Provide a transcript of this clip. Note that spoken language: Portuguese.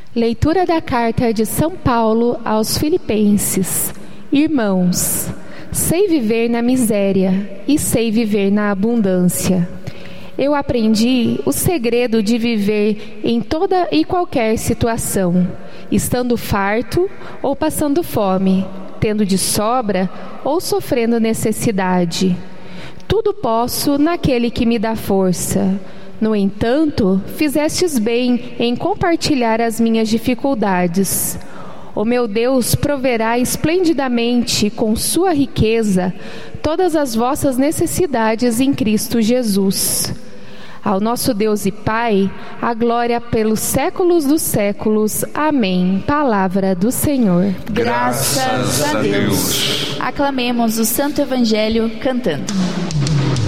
Leitura da carta de São Paulo aos Filipenses. Irmãos, sei viver na miséria e sei viver na abundância. Eu aprendi o segredo de viver em toda e qualquer situação, estando farto ou passando fome, tendo de sobra ou sofrendo necessidade. Tudo posso naquele que me dá força. No entanto, fizestes bem em compartilhar as minhas dificuldades. O meu Deus proverá esplendidamente com sua riqueza todas as vossas necessidades em Cristo Jesus. Ao nosso Deus e Pai, a glória pelos séculos dos séculos. Amém. Palavra do Senhor. Graças a Deus. Aclamemos o Santo Evangelho cantando.